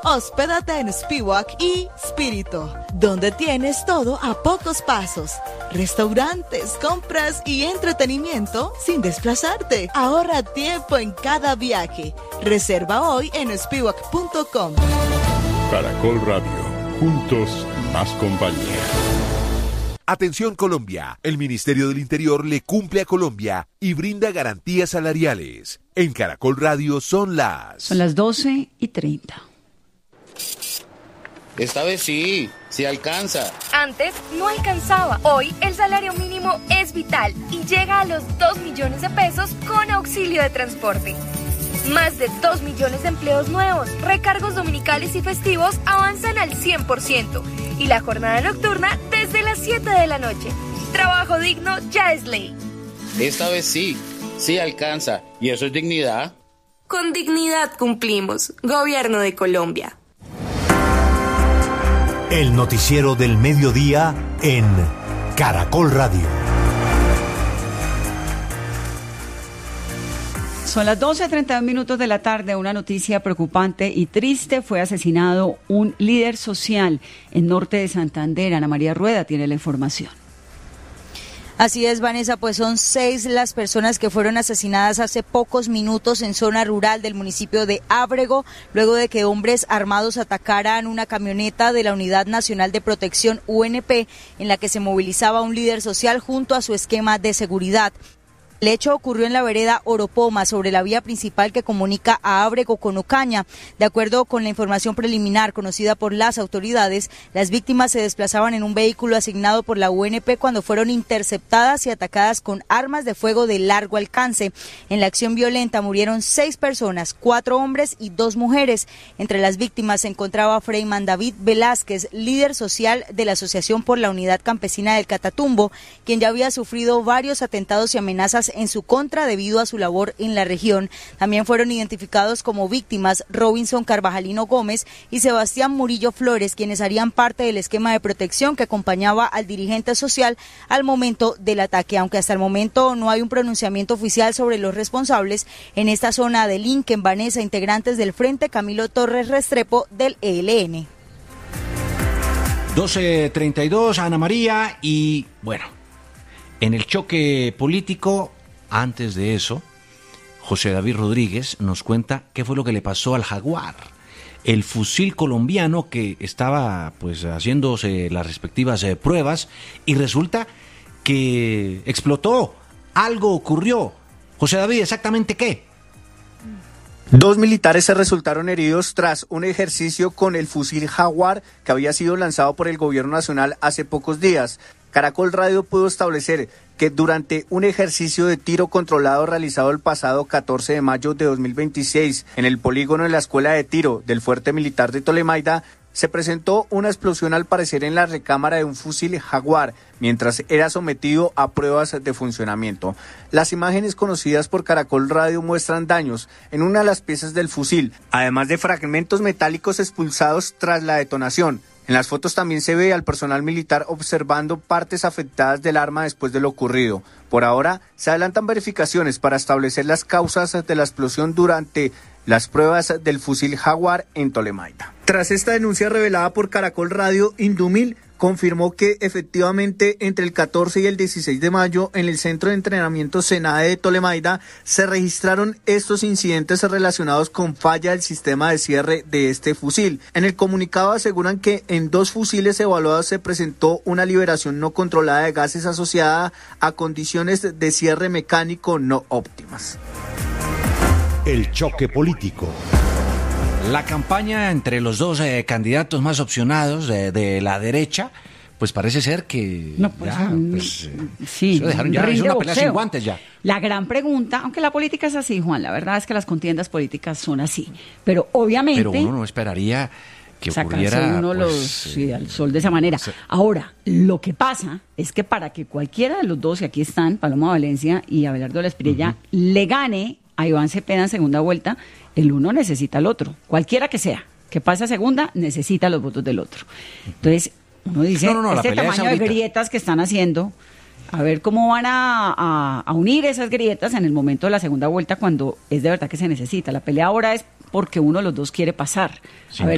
Hospédate en Spiwak y Spirito, donde tienes todo a pocos pasos. Restaurantes, compras y entretenimiento sin desplazarte. Ahorra tiempo en cada viaje. Reserva hoy en spiwak.com. Caracol Radio, juntos más compañía. Atención Colombia, el Ministerio del Interior le cumple a Colombia y brinda garantías salariales. En Caracol Radio son las 12:30. Esta vez sí alcanza. Antes no alcanzaba. Hoy el salario mínimo es vital y llega a los 2 millones de pesos con auxilio de transporte. Más de 2 millones de empleos nuevos, recargos dominicales y festivos avanzan al 100% y la jornada nocturna desde las 7 de la noche. Trabajo digno ya es ley. Esta vez sí alcanza. ¿Y eso es dignidad? Con dignidad cumplimos. Gobierno de Colombia. El noticiero del mediodía en Caracol Radio. Son las 12:31 de la tarde. Una noticia preocupante y triste. Fue asesinado un líder social en norte de Santander. Ana María Rueda tiene la información. Así es, Vanessa, pues son 6 las personas que fueron asesinadas hace pocos minutos en zona rural del municipio de Ábrego, luego de que hombres armados atacaran una camioneta de la Unidad Nacional de Protección UNP, en la que se movilizaba un líder social junto a su esquema de seguridad. El hecho ocurrió en la vereda Oropoma, sobre la vía principal que comunica a Ábrego con Ocaña. De acuerdo con la información preliminar conocida por las autoridades, las víctimas se desplazaban en un vehículo asignado por la UNP cuando fueron interceptadas y atacadas con armas de fuego de largo alcance. En la acción violenta murieron 6 personas, 4 hombres y 2 mujeres. Entre las víctimas se encontraba Freyman David Velázquez, líder social de la Asociación por la Unidad Campesina del Catatumbo, quien ya había sufrido varios atentados y amenazas en su contra debido a su labor en la región. También fueron identificados como víctimas Robinson Carvajalino Gómez y Sebastián Murillo Flores, quienes harían parte del esquema de protección que acompañaba al dirigente social al momento del ataque, aunque hasta el momento no hay un pronunciamiento oficial sobre los responsables. En esta zona de Lincoln, Vanessa, integrantes del Frente Camilo Torres Restrepo del ELN. 12:32, Ana María, y bueno, en el choque político, antes de eso, José David Rodríguez nos cuenta qué fue lo que le pasó al Jaguar, el fusil colombiano que estaba pues haciéndose las respectivas pruebas y resulta que explotó, algo ocurrió. José David, ¿exactamente qué? 2 militares se resultaron heridos tras un ejercicio con el fusil Jaguar que había sido lanzado por el gobierno nacional hace pocos días. Caracol Radio pudo establecer que durante un ejercicio de tiro controlado realizado el pasado 14 de mayo de 2026 en el polígono de la Escuela de Tiro del Fuerte Militar de Tolemaida, se presentó una explosión al parecer en la recámara de un fusil Jaguar mientras era sometido a pruebas de funcionamiento. Las imágenes conocidas por Caracol Radio muestran daños en una de las piezas del fusil, además de fragmentos metálicos expulsados tras la detonación. En las fotos también se ve al personal militar observando partes afectadas del arma después de lo ocurrido. Por ahora, se adelantan verificaciones para establecer las causas de la explosión durante las pruebas del fusil Jaguar en Tolemaida. Tras esta denuncia revelada por Caracol Radio, Indumil confirmó que efectivamente entre el 14 y el 16 de mayo en el Centro de Entrenamiento SENADE de Tolemaida se registraron estos incidentes relacionados con falla del sistema de cierre de este fusil. En el comunicado aseguran que en 2 fusiles evaluados se presentó una liberación no controlada de gases asociada a condiciones de cierre mecánico no óptimas. El choque político. La campaña entre los dos candidatos más opcionados de la derecha, pues parece ser que no, pues, ya, sí, se dejaron ya, es una pelea sin guantes ya. La gran pregunta, aunque la política es así, Juan, la verdad es que las contiendas políticas son así, pero obviamente... Pero uno no esperaría que ocurriera uno al sol de esa manera. Sí. Ahora, lo que pasa es que para que cualquiera de los dos, y aquí están, Paloma Valencia y Abelardo La Espriella, le gane a Iván Cepeda en segunda vuelta, el uno necesita al otro, cualquiera que sea, que pase a segunda, necesita los votos del otro. Entonces, uno dice, este tamaño de grietas que están haciendo, a ver cómo van a unir esas grietas en el momento de la segunda vuelta cuando es de verdad que se necesita. La pelea ahora es porque uno de los dos quiere pasar. A ver